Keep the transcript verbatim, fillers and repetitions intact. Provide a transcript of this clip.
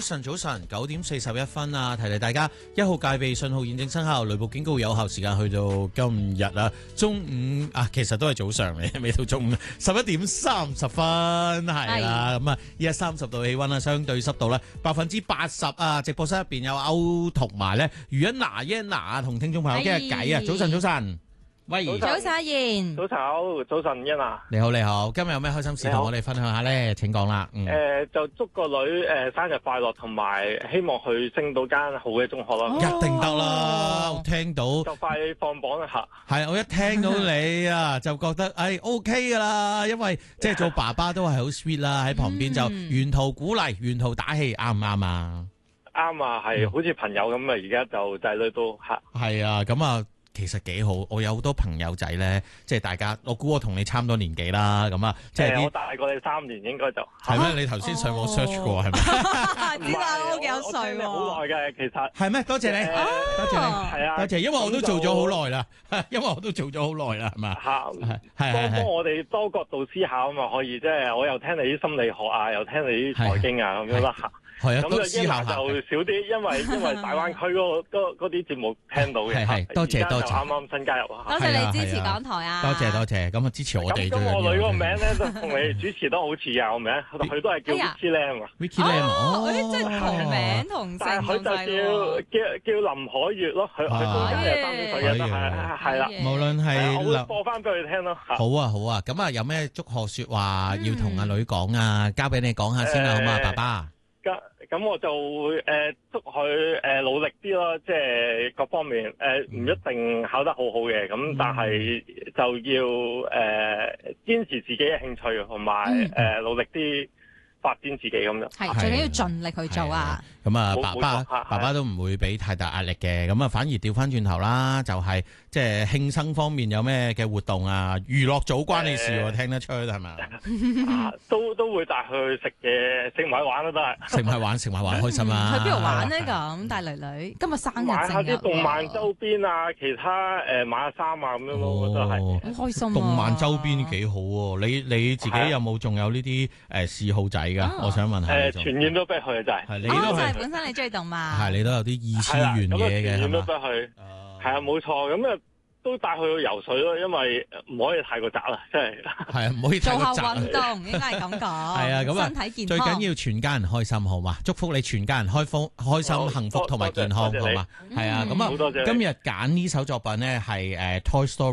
晨，早晨，九點四十一分啊！提提大家，一號戒備信號現正生效，雷暴警告有效時間去到今日啊，中午啊，其實都係早上嚟，未到中午，十一點三十分係啦。咁啊，依家三十度氣溫啦，相對濕度咧百分之八十啊！直播室入邊有歐同埋咧余欣娜、欣娜啊，同聽眾朋友傾下偈啊！早晨，早晨。喂， 早晨阿賢， 早晨好，早晨欣啊， 你好你好，今日有咩開心事同我哋分享下咧？請講啦。 誒、嗯呃，就祝個女誒、呃、生日快樂，同埋希望佢升到間好嘅中學啦。 哦、一定得啦，我聽到就快放榜啦吓。 係，我一聽到你啊，就覺得誒、哎、OK 噶啦，因為即係做爸爸都係好 sweet 啦，喺旁邊就沿途鼓勵，沿途打氣，啱唔啱啊？ 啱啊，係好似朋友咁啊，而家就仔女都吓。 係啊，咁啊。其實幾好，我有好多朋友仔咧，即係大家，我估我同你差唔多年紀啦，咁啊，即係我大過你三年應該就係咩？你頭先上網 search 過係咪？ 知道我幾多歲喎？ 好耐嘅其實係咩？多謝你，多謝你，係啊，多謝，因為我都做咗好耐啦，因為我都做咗好耐啦，係嘛？ 係係幫我哋多角度思考啊嘛，可以即係我又聽你啲心理學啊，又聽你啲財經啊咁樣啦嚇。 係啊， 咁就思考就少啲，因為因為大灣區嗰嗰啲節目聽到嘅。 係係，多謝多謝。 啱啱新加入啊！ 多謝你支持港台啊！ 多謝多謝，咁啊支持我哋。 咁我女個名咧都同你主持都好似啊，個名佢都係叫 Vicky Lam 啊。 Vicky Lam 哦，即係同名同姓， 但係佢就叫叫叫林海月咯，佢佢中間係三點水嘅，係係啦。 無論係我會播翻俾佢聽咯。 好啊好啊，咁啊有咩祝賀説話要同阿女講啊？交俾你講下先啦，好嘛，爸爸。 咁咁我就會誒祝佢誒努力啲咯，即係各方面誒唔一定考得好好嘅，咁但係就要誒堅持自己嘅興趣，同埋誒努力啲發展自己咁樣。 係最緊要盡力去做啊！ 咁啊，爸爸爸爸都唔會俾太大壓力嘅，咁啊反而調翻轉頭啦，就係即係慶生方面有咩嘅活動啊？娛樂組關你事喎，聽得出係咪？ 都都會帶佢去食嘢，食埋玩都得。 食埋玩，食埋玩開心啊！ 去邊度玩呢？咁大女女今日生日， 買下啲動漫周邊啊，其他誒買下衫啊咁樣咯，都係好開心。 動漫周邊幾好喎！你你自己有冇仲有呢啲誒嗜好仔㗎？我想問下。 誒，傳染都俾佢就係。 係你都係本身你中意動漫。 係你都有啲二次元嘢嘅係嘛？ 都俾佢。係啊，冇錯。咁啊。都帶佢去游水咯，因為唔可以太過窄啦，真係。係啊，唔可以太過窄。 做下運動應該係咁講。係啊，咁啊， 身體健康最緊要全家人開心，好嘛？祝福你全家人開豐開心、幸福同埋健康，好嘛？係啊，咁啊，今日揀呢首作品咧係誒 Toy Story。